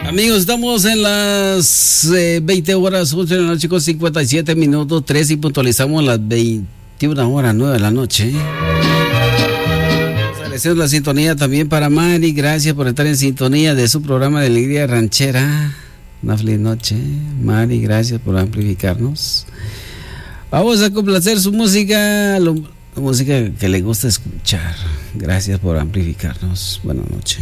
Amigos, estamos en las 20 horas, 11 de la noche con 57 minutos, 3 y puntualizamos las 21 horas, 9 de la noche. Agradecemos la sintonía también para Mari, gracias por estar en sintonía de su programa de Alegría Ranchera. Una feliz noche, Mari, gracias por amplificarnos. Vamos a complacer su música, la música que le gusta escuchar. Gracias por amplificarnos. Buenas noches.